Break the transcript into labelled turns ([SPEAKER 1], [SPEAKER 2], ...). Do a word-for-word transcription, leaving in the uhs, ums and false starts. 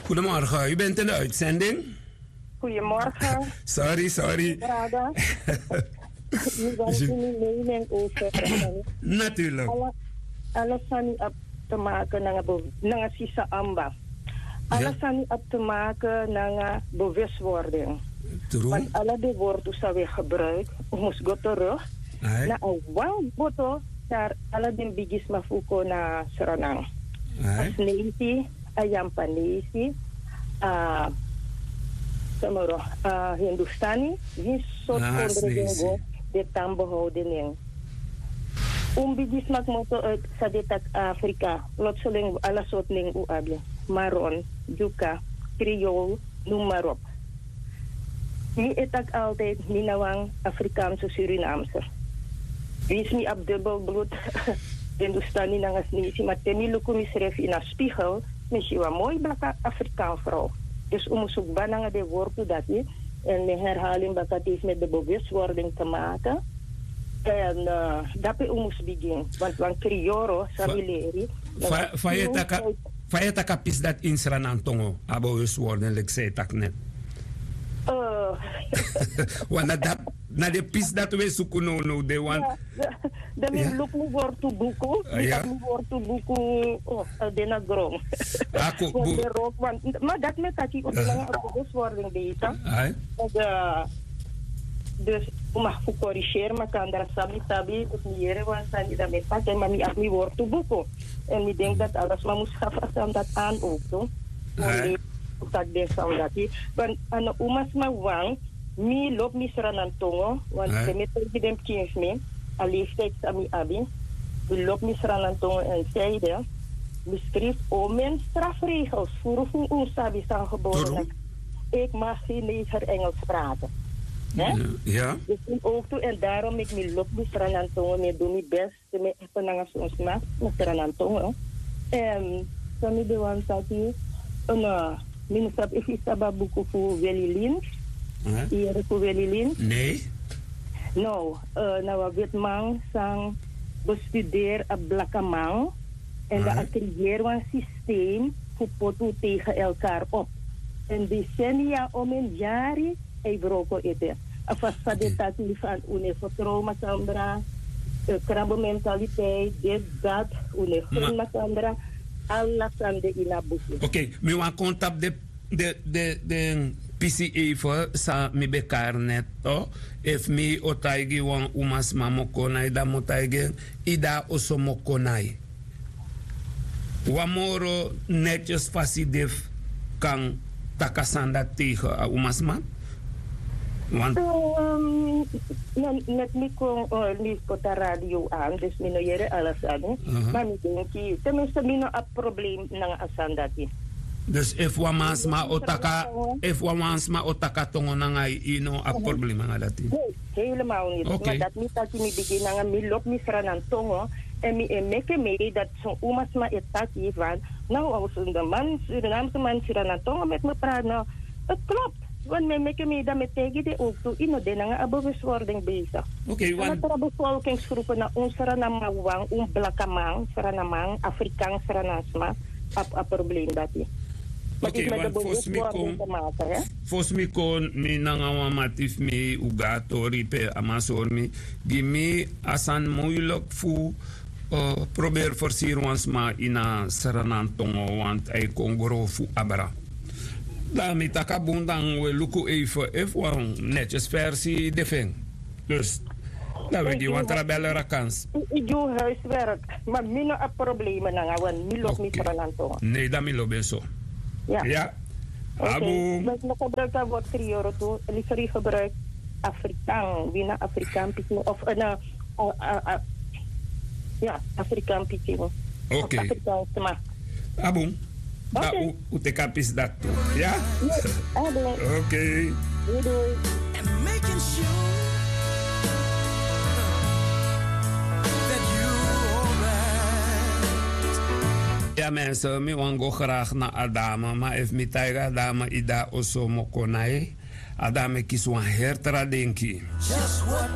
[SPEAKER 1] Goedemorgen, u bent in de uitzending.
[SPEAKER 2] Goedemorgen.
[SPEAKER 1] Sorry, sorry.
[SPEAKER 2] Brada. Nu ben ik niet mening over.
[SPEAKER 1] Natuurlijk.
[SPEAKER 2] Alles aan niet op te maken naar sisa amba. Alles aan niet op te maken naar bewustwording. Want alle de woorden die we gebruiken, moest go terug. Na een wang boto, daar alle de bigis mafuko na Suriname. Als Neti, Ayampanesi, ah, Samoro, ah, Hindustani, die soort onderlingo de tambehouding. Umbigis magmoto uit sa detak Afrika, plotseling ala soort ning uabi, Maron, Juka, Creole, noem maar op. Ni etak altijd minawang Afrikaanse Surinaamse. Wees niet op dubbel bloed. Hindustani nangas nisi, maar tenilu kumisref in een spiegel, misschien wel mooi baka Afrikaan vrouw. Dus om zoek bananga de woorden dat je, en de herhaling bakat heeft met de bewustwording te maken. En uh, dat we moest beginnen, want van Crioro, Samileri.
[SPEAKER 1] Faya taka pis dat in Sranantongo, abo bewustwording, like zei tak net. Want dat na de pis dat we zoeken no no de want
[SPEAKER 2] de mi look mu wortu buku
[SPEAKER 1] ja
[SPEAKER 2] mi wortu buku oh de na grong
[SPEAKER 1] ako bu
[SPEAKER 2] de rock want maar dat met dat ik op de bewustwording beter dus om af te corrigeren maar kan daar sabi sabi het meer was dan dat met pak en maar mi af mi wortu buku en ik denk dat alles maar moet schaffen dat aan ook zo tak de sound dat die want aan umas ma wang mi loop mi Sranantongo want de met president kies me a leeftijd ami abi we loop mi Sranantongo en zeide we schreef omen strafregels voor hoe ons sabi zijn geboren ik mag geen neger Engels praten
[SPEAKER 1] ja
[SPEAKER 2] dus ook toe en daarom ik mi loop mi Sranantongo me doe mi best me penangas ons ma mi Sranantongo en dan mi de wan sati een minister if is ababuku voor Welilin. Hier voor Welilin.
[SPEAKER 1] Nee.
[SPEAKER 2] Nou, uh, nou wit man sang bestudeer op blakkamang en dat creëer een systeem voor potu tegen elkaar op. En decennia om een jari hij broko ete. Afas dat van une vertrouwen Sandra, krabbenmentaliteit, dit dat, une groen Sandra. Alla sande ina buku.
[SPEAKER 1] Oké, okay, mi wan contact de de de de P C even sa mi bekar net to. If mi otaigi wan umas mamokonai da motaigi ida oso mokonai. Wamoro netjes fasidef kan takasanda tegen a umas man.
[SPEAKER 2] Want um, net niet kon niet op de radio aan, dus mi no jere alles aan. Maar mi denki, tenminste mi no a probleem nang asandati.
[SPEAKER 1] Dus if wamansma otaka, if wamansma otaka tongo nangai ino a probleem nga dati.
[SPEAKER 2] Helemaal niet. Maar dat niet dat mi begin nanga mi lop mi franan tongo en mi emeke me dat zo umas ma etaki van. Nou als een man, Surinaamse man franan tongo met me praat nou, het klopt. Want men meke me dat met tegen de ook toe in de nanga bewustwording bezig.
[SPEAKER 1] Oké, want
[SPEAKER 2] er bevolkingsgroepen na ons Surinamawang, un Blakkamang, Surinamang, Afrikaans Surinasma, ap a probleem dat je.
[SPEAKER 1] Oké, want volgens mij kon, volgens mij kon me nanga wamatif me ugato ripe amasor me, die me asan moeilijk voor probeer versieren ons maar in een Surinantongo, want hij kon grof voor abra. Daarmee takabundang we luku even even netjes versie defeng. Dus dan weet je wat er bellen rakans.
[SPEAKER 2] Ik doe huiswerk, maar minder op problemen na want mi loopt niet Surinantongo.
[SPEAKER 1] Nee, dat mi loopt zo.
[SPEAKER 2] Ja.
[SPEAKER 1] Ja.
[SPEAKER 2] Abu. Met nog gebruik dat woord Crioro toe. Liever gebruik Afrikaan, binnen Afrikaan pitching of een ja Afrikaan pitching.
[SPEAKER 1] Oké.
[SPEAKER 2] Afrikaans maar.
[SPEAKER 1] Abu. Okay. Ah, u te kapis dat toe. Ja?
[SPEAKER 2] Yes, oké.
[SPEAKER 1] Okay.
[SPEAKER 2] Doei doei.
[SPEAKER 3] And making sure that you're alright.
[SPEAKER 1] Ja mensen, mi wango graag naar Adama, maar if mi taiga Adama ida oso mokonai, Adama kies wan hertra denki.
[SPEAKER 3] Just what